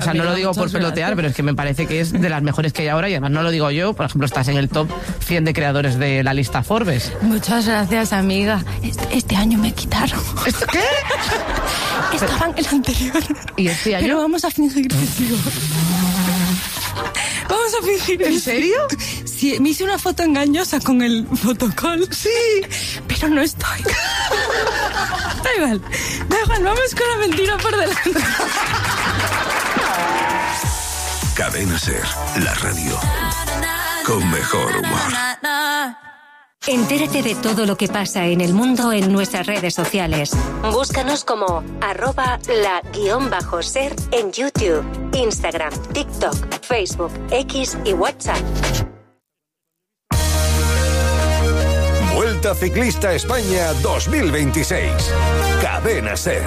sea, no lo digo por pelotear, pero es que me parece que es de las mejores que hay ahora, y además no lo digo yo, por ejemplo, estás en el top 100 de creadores de la lista Forbes. Muchas gracias, amiga. Este año me quitaron. ¿Qué? Estaba en el anterior. ¿Y este año? Pero vamos a fingir que sigo. Vamos a fingir. ¿En serio? Sí, me hice una foto engañosa con el fotocall. Sí. Pero no estoy. Da igual, vamos con la mentira por delante. Cadena Ser, la radio con mejor humor. Entérate de todo lo que pasa en el mundo en nuestras redes sociales. Búscanos como @la_ser en YouTube, Instagram, TikTok, Facebook, X y WhatsApp. Vuelta Ciclista España 2026. Cadena Ser.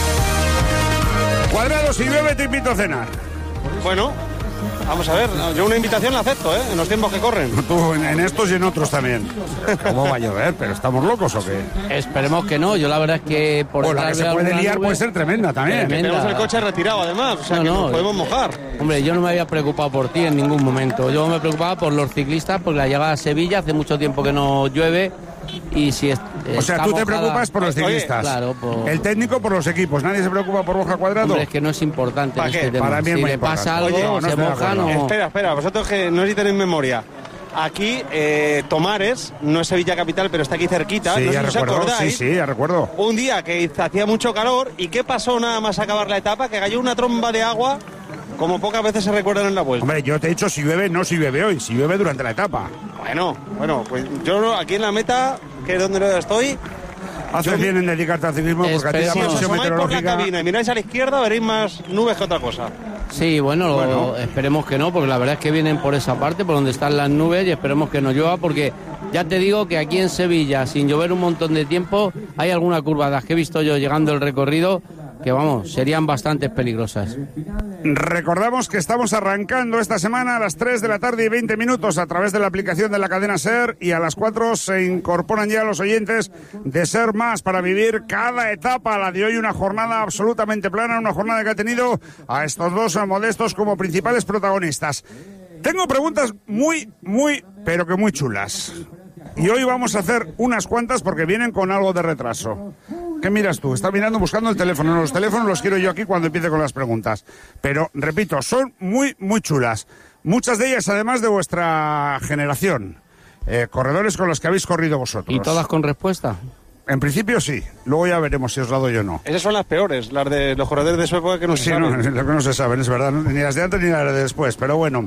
Cuadrado, si llueve te invito a cenar. Bueno, vamos a ver, yo una invitación la acepto, en los tiempos que corren. Tú en estos y en otros también. ¿Cómo va a llover? ¿Pero estamos locos o qué? Esperemos que no, yo la verdad es que... la que se puede liar puede ser tremenda también. Tenemos el coche retirado además, o sea que nos podemos mojar. Hombre, yo no me había preocupado por ti en ningún momento. Yo me preocupaba por los ciclistas, porque la llegada a Sevilla hace mucho tiempo que no llueve. Y si o sea, tú te preocupas por los ciclistas. Claro, el técnico por los equipos. Nadie se preopa por Borja Cuadrado. Hombre, es que no es importante en este tema. Para mí es si muy le importante. pasa algo, se moja, no. Espera, vosotros que no sé si tenéis memoria. Aquí, Tomares, no es Sevilla capital, pero está aquí cerquita. Sí, no sé ya si recuerdo, os acordáis. sí, ya recuerdo. Un día que hacía mucho calor, ¿y qué pasó nada más acabar la etapa? Que cayó una tromba de agua, como pocas veces se recuerdan en la vuelta. Hombre, yo te he dicho si llueve, no si llueve hoy, si llueve durante la etapa. Bueno, pues yo aquí en la meta, que es donde estoy... Haces bien en dedicarte al ciclismo, porque a ti la si os presión asomáis por la meteorológica... cabina y miráis a la izquierda, veréis más nubes que otra cosa. Sí, bueno, esperemos que no, porque la verdad es que vienen por esa parte, por donde están las nubes, y esperemos que no llueva, porque ya te digo que aquí en Sevilla, sin llover un montón de tiempo, hay alguna curva de las que he visto yo llegando el recorrido, que vamos, serían bastante peligrosas. Recordamos que estamos arrancando esta semana a las 3 de la tarde y 20 minutos a través de la aplicación de la cadena SER, y a las 4 se incorporan ya los oyentes de SER Más para vivir cada etapa. La de hoy, una jornada absolutamente plana, una jornada que ha tenido a estos dos modestos como principales protagonistas. Tengo preguntas pero que muy chulas. Y hoy vamos a hacer unas cuantas porque vienen con algo de retraso. ¿Qué miras tú? Está mirando, buscando el teléfono. Los teléfonos los quiero yo aquí cuando empiece con las preguntas. Pero, repito, son muy chulas. Muchas de ellas, además, de vuestra generación. Corredores con los que habéis corrido vosotros. ¿Y todas con respuesta? En principio sí. Luego ya veremos si os la doy o no. Esas son las peores, las de los corredores de su época que no se saben. Sí, lo que no se saben, es verdad. Ni las de antes ni las de después, pero bueno.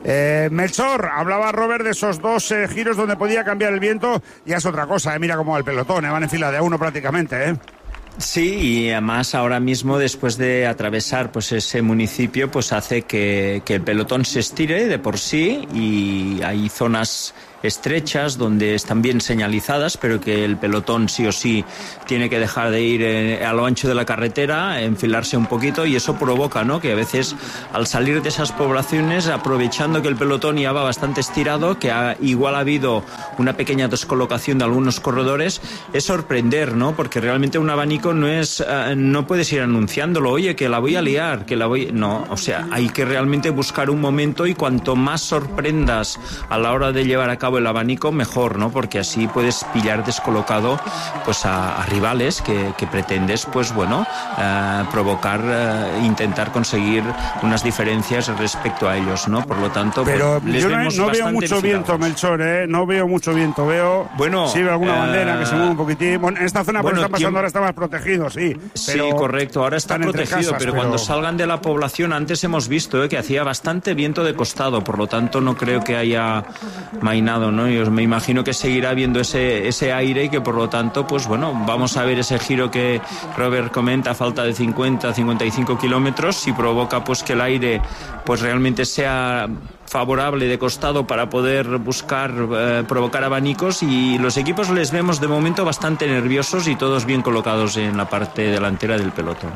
Melchor, hablaba Robert de esos dos giros donde podía cambiar el viento. Y es otra cosa, mira cómo va el pelotón, van en fila de a uno prácticamente, Sí, y además ahora mismo, después de atravesar pues ese municipio, pues hace que el pelotón se estire de por sí, y hay zonas estrechas donde están bien señalizadas, pero que el pelotón sí o sí tiene que dejar de ir a lo ancho de la carretera, enfilarse un poquito, y eso provoca, ¿no?, que a veces al salir de esas poblaciones, aprovechando que el pelotón ya va bastante estirado, que igual ha habido una pequeña descolocación de algunos corredores, es sorprender, ¿no?, porque realmente un abanico no es, no puedes ir anunciándolo, oye, que la voy a liar, no, o sea, hay que realmente buscar un momento, y cuanto más sorprendas a la hora de llevar a cabo el abanico, mejor, ¿no? Porque así puedes pillar descolocado pues a rivales que pretendes, pues bueno, provocar, intentar conseguir unas diferencias respecto a ellos, ¿no? Por lo tanto, pero pues, yo no veo mucho viento, Melchor, no veo mucho viento, veo sí veo alguna bandera que se mueve un poquitín. Bueno, en esta zona por está pasando ahora está más protegido, sí. Sí, correcto, ahora está protegido, pero cuando salgan de la población, antes hemos visto que hacía bastante viento de costado, por lo tanto no creo que haya mainado, ¿no? Yo me imagino que seguirá viendo ese aire, y que por lo tanto, pues bueno, vamos a ver ese giro que Robert comenta, a falta de 50-55 kilómetros, si provoca pues que el aire pues realmente sea favorable de costado para poder buscar provocar abanicos, y los equipos les vemos de momento bastante nerviosos y todos bien colocados en la parte delantera del pelotón.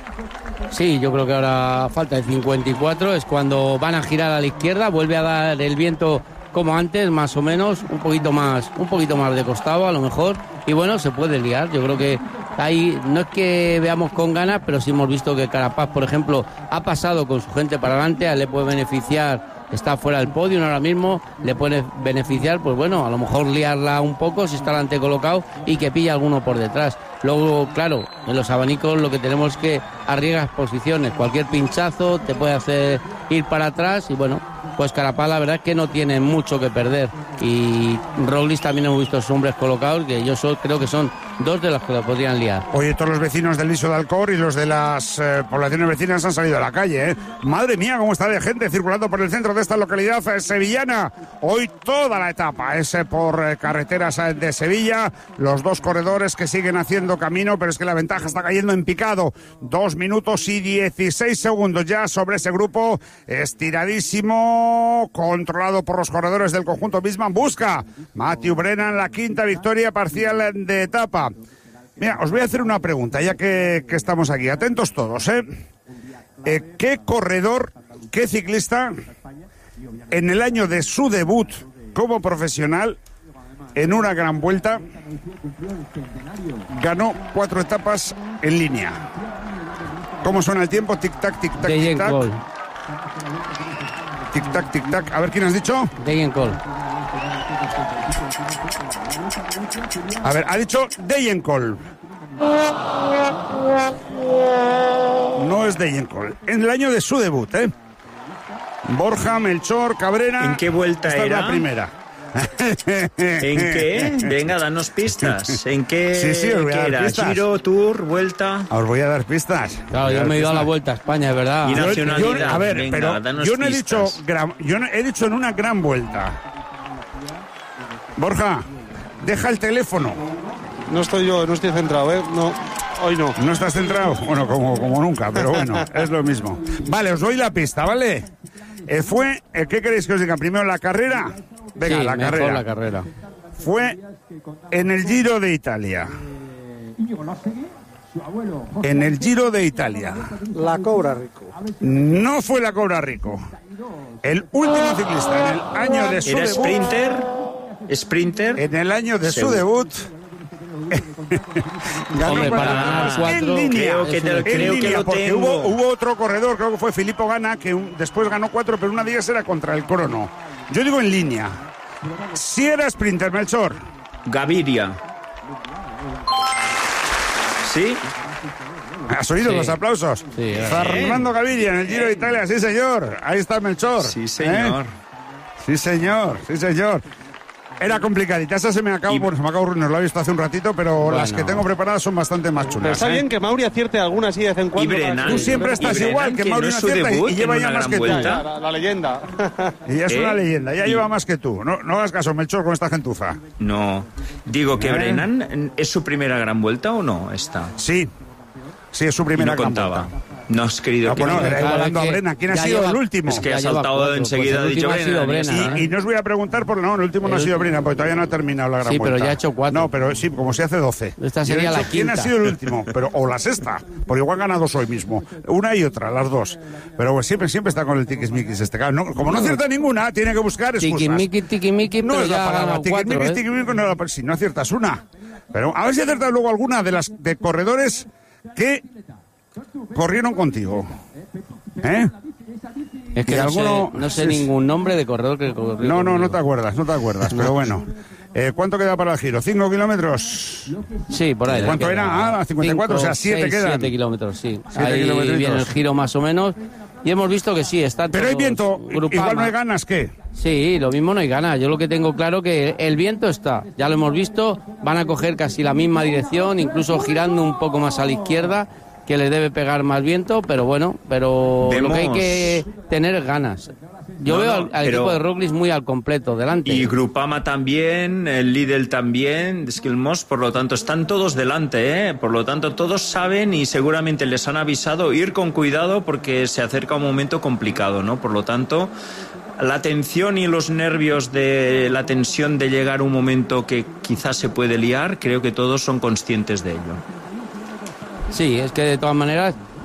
Sí, yo creo que ahora falta de 54, es cuando van a girar a la izquierda, vuelve a dar el viento como antes, más o menos, un poquito más de costado a lo mejor, y bueno, se puede liar. Yo creo que ahí no es que veamos con ganas, pero sí hemos visto que Carapaz, por ejemplo, ha pasado con su gente para adelante, a él le puede beneficiar, está fuera del podio ahora mismo, le puede beneficiar, pues bueno, a lo mejor liarla un poco si está delante colocado y que pilla alguno por detrás. Luego, claro, en los abanicos lo que tenemos es que arriesgas posiciones, cualquier pinchazo te puede hacer ir para atrás y bueno, pues Carapaz la verdad es que no tiene mucho que perder, y Roglic también hemos visto hombres colocados que yo creo que son dos de los que lo podrían liar. Oye, todos los vecinos del Liso de Alcor y los de las poblaciones vecinas han salido a la calle, ¿eh? Madre mía, cómo está de gente circulando por el centro de esta localidad sevillana. Hoy toda la etapa es por carreteras de Sevilla, los dos corredores que siguen haciendo camino, pero es que la ventaja está cayendo en picado. 2 minutos y 16 segundos ya sobre ese grupo estiradísimo, controlado por los corredores del conjunto Bisman. Busca Matthew Brennan la quinta victoria parcial de etapa. Mira, os voy a hacer una pregunta, ya que estamos aquí. Atentos todos, ¿eh? ¿Qué corredor, qué ciclista, en el año de su debut como profesional, en una gran vuelta, ganó 4 etapas en línea? ¿Cómo suena el tiempo? Tic-tac, tic-tac, tic-tac. Tic-tac, tic-tac. A ver, ¿quién has dicho? Degenkolb. A ver, ha dicho Degenkolb. No es Degenkolb. En el año de su debut, ¿eh? Borja, Melchor, Cabrera. ¿En qué vuelta esta era? Es la primera. ¿En qué? Venga, danos pistas. ¿En qué, Sí, os voy a dar era? pistas. ¿Giro, Tour, Vuelta? Os voy a dar pistas. Claro, yo me he ido a la Vuelta a España, es verdad. Y nacionalidad. A ver, Venga, pero danos yo no he pistas. dicho yo no he dicho en una gran vuelta. Borja, deja el teléfono. No estoy centrado, ¿eh? No, hoy no. ¿No estás centrado? Bueno, como nunca, pero bueno, es lo mismo. Vale, os doy la pista, ¿vale? ¿Qué queréis que os diga? Primero la carrera. Venga, sí, la mejor carrera. la carrera. Fue en el Giro de Italia. En el Giro de Italia. La Cobra Rico. No fue la Cobra Rico. El último ciclista en el año de su ¿Era debut. Sprinter? En el año de su Seguro. debut. ganó Hombre, para 4 ganar etapas 4, en línea. creo que lo porque tengo. hubo otro corredor, creo que fue Filippo Ganna, que después ganó 4, pero una de ellas era contra el crono. Yo digo en línea. Si era sprinter, Melchor. Gaviria. ¿Sí? ¿Has oído Sí. los aplausos? Sí, Fernando Gaviria en el Giro de Italia, sí señor. Ahí está Melchor. Sí, señor. Sí señor, sí señor. Era complicadita, esa se me acabó, Y- se me acabó, nos lo he visto hace un ratito, pero Bueno. las que tengo preparadas son bastante más chulas. Pero está bien que Mauri acierte alguna así de vez en cuando. Y Brennan. Tú siempre estás Y igual, Brennan, que que Mauri no no es su acierta debut y lleva en ya una más gran que tú. vuelta. La leyenda. Y ya es una leyenda, ya Y- lleva más que tú. No hagas caso, Melchor, con esta gentuza. No. Digo que Brennan, ¿es su primera gran vuelta o no? Esta. Sí, es su Y primera no gran contaba. vuelta. No has querido No, que bueno, no. era Claro, igualando es a que Brennan. ¿Quién ha ya sido lleva- el último? Es que Ya ha lleva saltado 4, enseguida, pues el ha dicho último ha sido Brennan. Brennan, Y no os voy a preguntar por no, el último no ha sido Brennan, porque todavía no ha terminado la gran Sí, vuelta. pero ya ha hecho 4. No, pero sí, como se hace 12. Esta Yo he sería dicho la quién ha quinta. sido el último, o la sexta, porque igual gana 2 hoy mismo. Una y otra, las dos. Pero pues, siempre está con el tiquismiquis este cabrón. No, como no acierta ninguna, tiene que buscar excusas. Tiquimiqui, No pero es la ya ha palabra, ganado 4, tiquismiquis, ¿eh? tiquismiquis, no, pero si no aciertas una. Pero a ver si aciertas luego alguna de las de corredores que corrieron contigo. ¿Eh? Es que Y no, alguno- no sé sí, ningún nombre de corredor que corrió No conmigo. te acuerdas, pero bueno. ¿Cuánto queda para el giro? ¿5 kilómetros? Sí, por ahí. ¿Cuánto era? 54, o sea, 7 quedan. 7 kilómetros, sí. 7 Ahí kilometritos. viene el giro más o menos. Y hemos visto que sí, está Pero hay todos viento, Grupama. igual no hay ganas, ¿qué? Sí, lo mismo no hay ganas. Yo lo que tengo claro que el viento está, ya lo hemos visto, van a coger casi la misma dirección, incluso girando un poco más a la izquierda, que les debe pegar más viento, pero bueno, lo que hay que tener es ganas. Yo No, veo no, al pero- equipo de Roglic muy al completo, delante. Y Grupama también, el Lidl también, Skilmos, por lo tanto están todos delante, ¿eh? Por lo tanto todos saben y seguramente les han avisado ir con cuidado porque se acerca un momento complicado, ¿no? Por lo tanto, la tensión y los nervios de la tensión de llegar a un momento que quizás se puede liar, creo que todos son conscientes de ello. Sí, es que de todas maneras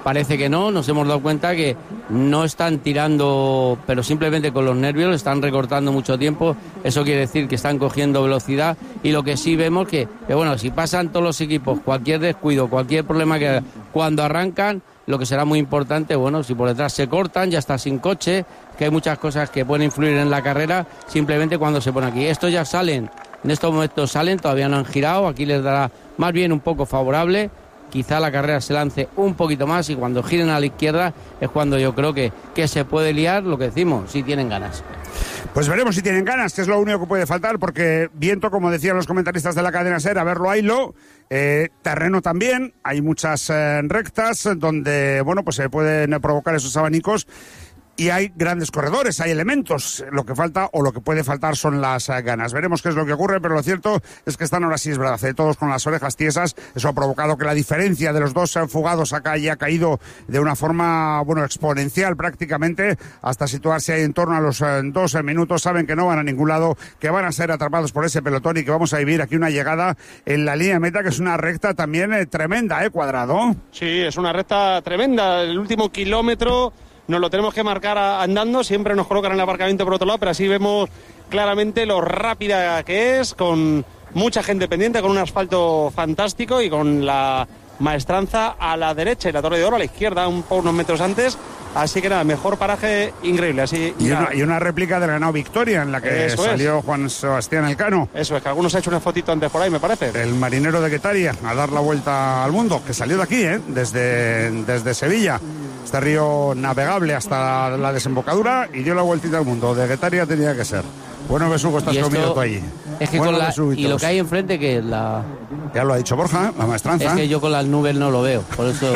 parece que no, nos hemos dado cuenta que no están tirando, pero simplemente con los nervios, están recortando mucho tiempo, eso quiere decir que están cogiendo velocidad, y lo que sí vemos que bueno, si pasan todos los equipos, cualquier descuido, cualquier problema que cuando arrancan, lo que será muy importante, bueno, si por detrás se cortan, ya está sin coche, que hay muchas cosas que pueden influir en la carrera, simplemente cuando se pone aquí. Estos ya salen, en estos momentos salen, todavía no han girado, aquí les dará más bien un poco favorable, quizá la carrera se lance un poquito más, y cuando giren a la izquierda es cuando yo creo que se puede liar, lo que decimos, si tienen ganas. Pues veremos si tienen ganas, que es lo único que puede faltar, porque viento, como decían los comentaristas de la cadena SER, a verlo haylo, terreno también, hay muchas rectas donde, bueno, pues se pueden provocar esos abanicos, y hay grandes corredores, hay elementos. Lo que falta o lo que puede faltar son las ganas. Veremos qué es lo que ocurre, pero lo cierto es que están ahora sí, es verdad, todos con las orejas tiesas. Eso ha provocado que la diferencia de los dos fugados acá haya caído de una forma, bueno, exponencial prácticamente, hasta situarse ahí en torno a los 2 minutos. Saben que no van a ningún lado, que van a ser atrapados por ese pelotón y que vamos a vivir aquí una llegada en la línea de meta, que es una recta también tremenda, Cuadrado. Sí, es una recta tremenda. El último kilómetro nos lo tenemos que marcar andando, siempre nos colocan en el aparcamiento por otro lado, pero así vemos claramente lo rápida que es, con mucha gente pendiente, con un asfalto fantástico y con la maestranza a la derecha y la Torre de Oro a la izquierda, unos metros antes. Así que nada, mejor paraje increíble. Así, y una réplica del ganado Victoria, en la que salió Juan Sebastián Elcano. Eso es, que algunos ha hecho una fotito antes por ahí, me parece. El marinero de Guetaria, a dar la vuelta al mundo, que salió de aquí, desde Sevilla. Este río navegable hasta la desembocadura, y dio la vueltita al mundo. De Guetaria tenía que ser. Bueno, Besugo, estás comido tú allí. Es que bueno, y lo que hay enfrente, que es la... Ya lo ha dicho Borja, la maestranza. Es que yo con las nubes no lo veo, por eso...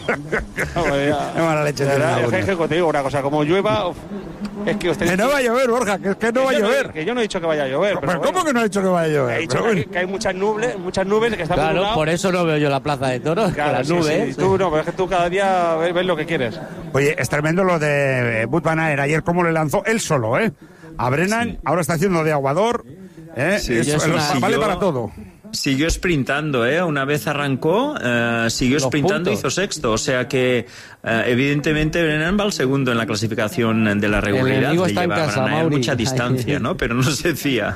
Qué mala leche. Es que te digo una cosa, como llueva... Es que usted... Que no va a llover, Borja, que no va a llover. Que yo no he dicho que vaya a llover. Pero ¿cómo que no he dicho que vaya a llover? He dicho que hay muchas nubes que están... Claro, por eso no veo yo la plaza de toros, claro, las nubes. Sí. Tú no, pero es que tú cada día ves lo que quieres. Oye, es tremendo lo de Wout van Aert. Ayer cómo le lanzó él solo, a Brennan, sí. Ahora está haciendo de aguador, vale para todo. Siguió sprintando, una vez arrancó, siguió sprintando, hizo sexto, o sea que evidentemente Brennan va al segundo en la clasificación de la regularidad, le lleva a Mauri mucha distancia, ¿no? Pero no se fía.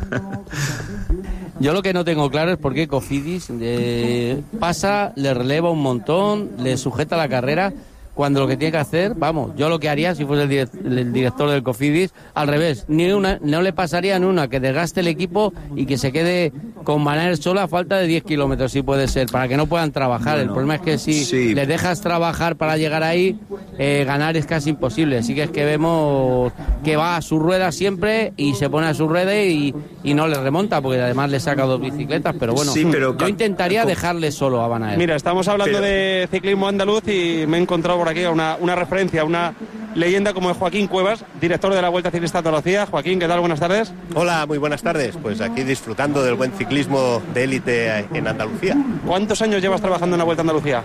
Yo lo que no tengo claro es por qué Cofidis pasa, le releva un montón, le sujeta la carrera, cuando lo que tiene que hacer, vamos, yo lo que haría si fuese el director del Cofidis, al revés, no le pasaría ni una que desgaste el equipo y que se quede con Van Aert solo a falta de 10 kilómetros, si puede ser, para que no puedan trabajar. Bueno, el problema es que si le dejas trabajar para llegar ahí, ganar es casi imposible. Así que es que vemos que va a su rueda siempre y se pone a su rueda y no le remonta, porque además le saca 2 bicicletas, pero bueno, yo intentaría dejarle solo a Van Aert. Mira, estamos hablando de ciclismo andaluz y me he encontrado por aquí una referencia, una leyenda como es Joaquín Cuevas, director de la Vuelta Ciclista Andalucía. Joaquín, ¿qué tal? Buenas tardes. Hola, muy buenas tardes. Pues aquí disfrutando del buen ciclismo de élite en Andalucía. ¿Cuántos años llevas trabajando en la Vuelta a Andalucía?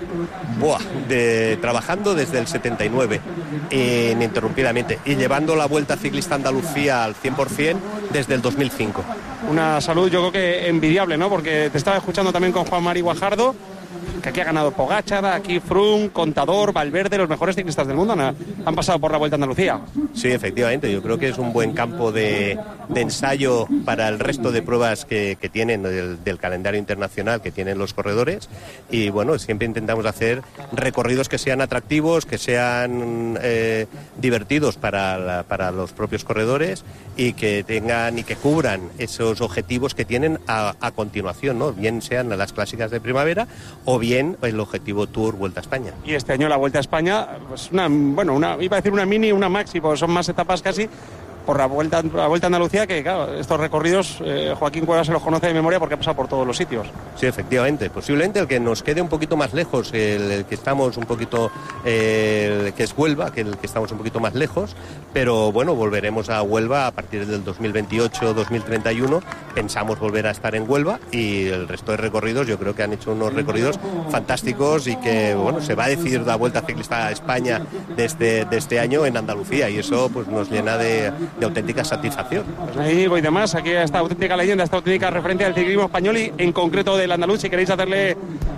Trabajando desde el 79, ininterrumpidamente, y llevando la Vuelta Ciclista Andalucía al 100% desde el 2005. Una salud, yo creo que envidiable, ¿no? Porque te estaba escuchando también con Juan Mari Guajardo, que aquí ha ganado Pogačar, aquí Froome, Contador, Valverde, los mejores ciclistas del mundo han pasado por la Vuelta a Andalucía. Sí, efectivamente, yo creo que es un buen campo de ensayo para el resto de pruebas que tienen del calendario internacional que tienen los corredores, y bueno, siempre intentamos hacer recorridos que sean atractivos, que sean divertidos para los propios corredores y que tengan y que cubran esos objetivos que tienen a continuación, ¿no? Bien sean las clásicas de primavera o bien el objetivo Tour Vuelta a España. Y este año la Vuelta a España, pues iba a decir una mini, una maxi, porque son más etapas casi, por la Vuelta a Andalucía, que claro, estos recorridos Joaquín Cuevas se los conoce de memoria porque ha pasado por todos los sitios. Sí, efectivamente, posiblemente el que nos quede un poquito más lejos, el que estamos un poquito, que es Huelva, que el que estamos un poquito más lejos, pero bueno, volveremos a Huelva a partir del 2028-2031, pensamos volver a estar en Huelva, y el resto de recorridos yo creo que han hecho unos recorridos fantásticos y que bueno, se va a decidir la Vuelta Ciclista a España de este año en Andalucía, y eso pues nos llena de auténtica satisfacción. Pues ahí voy de más, aquí esta auténtica leyenda, esta auténtica referencia del ciclismo español y en concreto del andaluz. Si queréis hacerle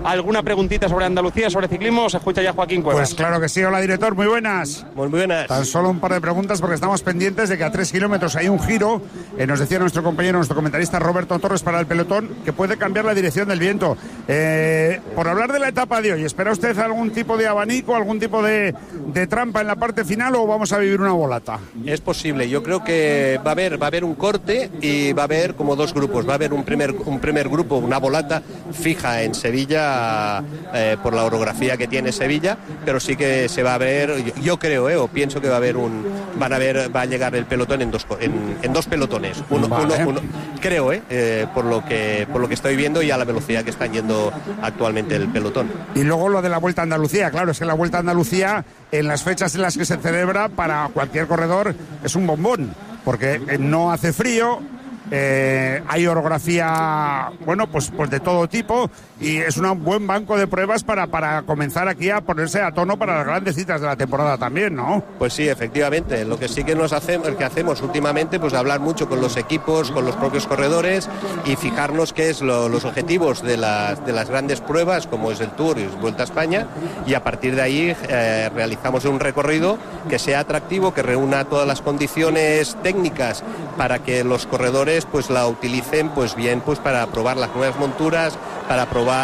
alguna preguntita sobre Andalucía, sobre ciclismo, se escucha ya Joaquín Cuevas. Pues claro que sí. Hola, director, muy buenas. Muy buenas. Tan solo un par de preguntas porque estamos pendientes de que a 3 kilómetros hay un giro, nos decía nuestro compañero, nuestro comentarista Roberto Torres para el pelotón, que puede cambiar la dirección del viento. Por hablar de la etapa de hoy, ¿espera usted algún tipo de abanico, algún tipo de trampa en la parte final o vamos a vivir una volata? Es posible, yo creo que va a haber un corte y va a haber como dos grupos. Va a haber un primer grupo, una volata fija en Sevilla por la orografía que tiene Sevilla, pero sí que se va a ver, yo creo, o pienso que va a llegar el pelotón en dos pelotones. Uno, creo, por lo que estoy viendo y a la velocidad que están yendo actualmente el pelotón. Y luego lo de la Vuelta a Andalucía, claro, es que la Vuelta a Andalucía, en las fechas en las que se celebra, para cualquier corredor es un bombón, porque no hace frío, hay orografía, bueno, pues de todo tipo, y es un buen banco de pruebas para comenzar aquí a ponerse a tono para las grandes citas de la temporada también, ¿no? Pues sí, efectivamente. Lo que sí que hacemos últimamente, pues hablar mucho con los equipos, con los propios corredores y fijarnos qué es los objetivos de las grandes pruebas, como es el Tour y Vuelta a España, y a partir de ahí realizamos un recorrido que sea atractivo, que reúna todas las condiciones técnicas para que los corredores pues la utilicen pues bien pues para probar las nuevas monturas, para probar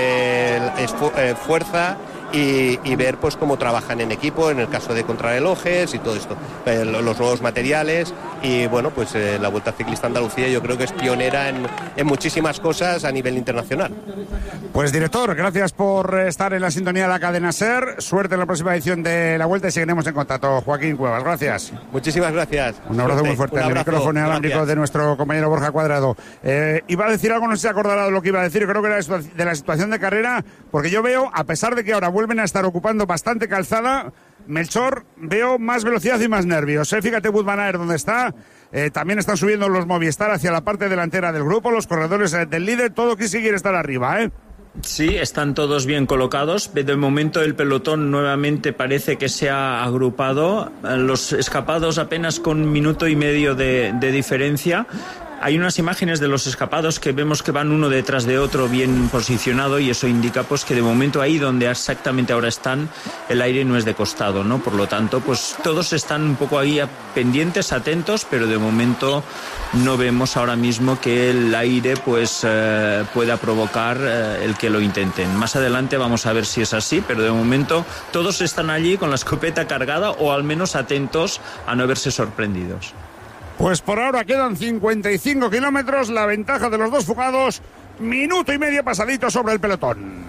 fuerza y ver pues cómo trabajan en equipo en el caso de contrarrelojes y todo esto, los nuevos materiales. Y bueno, pues la Vuelta Ciclista Andalucía yo creo que es pionera en muchísimas cosas a nivel internacional. Pues director, gracias por estar en la sintonía de la cadena SER. Suerte en la próxima edición de la Vuelta y seguiremos en contacto. Joaquín Cuevas, gracias. Muchísimas gracias. Un abrazo muy fuerte al micrófono inalámbrico de nuestro compañero Borja Cuadrado. Iba a decir algo, no sé si acordará de lo que iba a decir, creo que era de la situación de carrera, porque yo veo, a pesar de que ahora vuelven a estar ocupando bastante calzada, Melchor, veo más velocidad y más nervios. Fíjate Wout van Aert donde está. También están subiendo los Movistar hacia la parte delantera del grupo, los corredores del líder, todo que sí quiere estar arriba, Sí, están todos bien colocados. De momento el pelotón nuevamente parece que se ha agrupado. Los escapados apenas con minuto y medio de diferencia. Hay unas imágenes de los escapados que vemos que van uno detrás de otro bien posicionado y eso indica pues que de momento ahí donde exactamente ahora están el aire no es de costado, ¿no? Por lo tanto pues todos están un poco ahí pendientes, atentos, pero de momento no vemos ahora mismo que el aire pues pueda provocar el que lo intenten. Más adelante vamos a ver si es así, pero de momento todos están allí con la escopeta cargada o al menos atentos a no verse sorprendidos. Pues por ahora quedan 55 kilómetros, la ventaja de los dos fugados, minuto y medio pasadito sobre el pelotón.